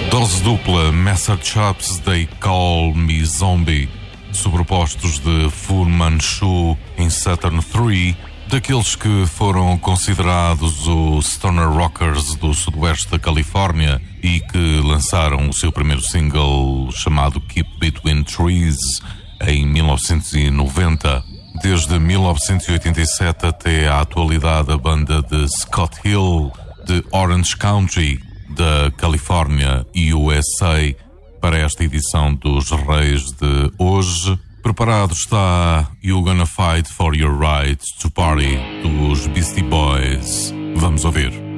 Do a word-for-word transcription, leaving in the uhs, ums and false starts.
Dose dupla, Message Chops, They Call Me Zombie, sobrepostos de Fu Manchu em Saturn três, daqueles que foram considerados os stoner rockers do sudoeste da Califórnia e que lançaram o seu primeiro single chamado Keep Between Trees em mil novecentos e noventa. Desde mil novecentos e oitenta e sete até à atualidade, a banda de Scott Hill, de Orange County, da Califórnia e U S A, para esta edição dos Reis de hoje. Preparado está You Gonna Fight for Your Right to Party, dos Beastie Boys. Vamos ouvir.